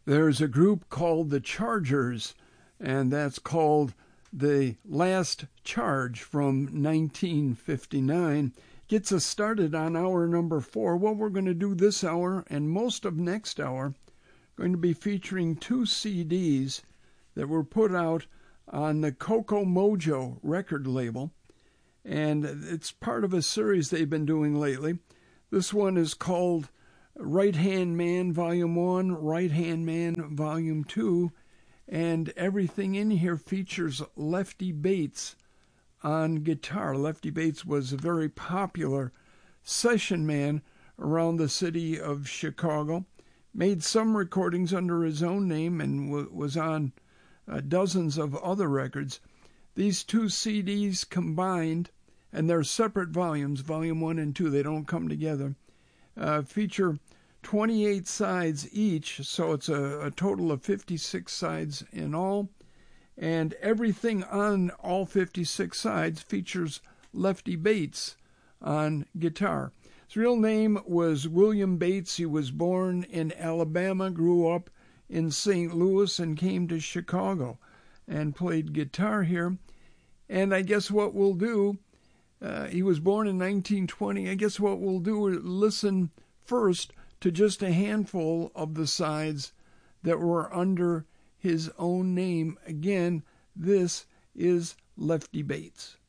There's a group called the Chargers, and that's called The Last Charge from 1959. Gets us started on hour number 4. What we're going to do this hour and most of next hour, going to be featuring 2 CDs that were put out on the Coco Mojo record label, and it's part of a series they've been doing lately. This one is called Right Hand Man Volume 1, Right Hand Man Volume 2, and everything in here features Lefty Bates on guitar. Lefty Bates was a very popular session man around the city of Chicago, made some recordings under his own name and was on dozens of other records. These 2 CDs combined, and they're separate volumes, Volume 1 and 2, they don't come together, feature 28 sides each, so it's a total of 56 sides in all. And everything on all 56 sides features Lefty Bates on guitar. His real name was William Bates. He was born in Alabama, grew up in St. Louis, and came to Chicago and played guitar here. And I guess what we'll do, he was born in 1920. I guess what we'll do is listen first to just a handful of the sides that were under his own name. Again, this is Lefty Bates.